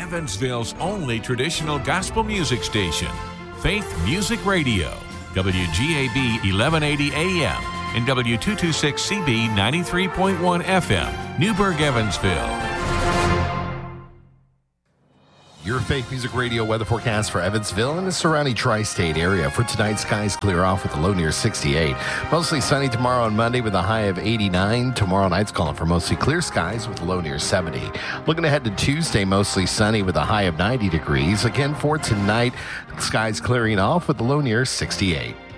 Evansville's only traditional gospel music station, Faith Music Radio, WGAB 1180 AM and W226CB 93.1 FM, Newburgh, Evansville. Your Faith Music Radio weather forecast for Evansville and the surrounding tri-state area. For tonight, skies clear off with a low near 68. Mostly sunny tomorrow and Monday with a high of 89. Tomorrow night's calling for mostly clear skies with a low near 70. Looking ahead to Tuesday, mostly sunny with a high of 90 degrees. Again, for tonight, skies clearing off with a low near 68.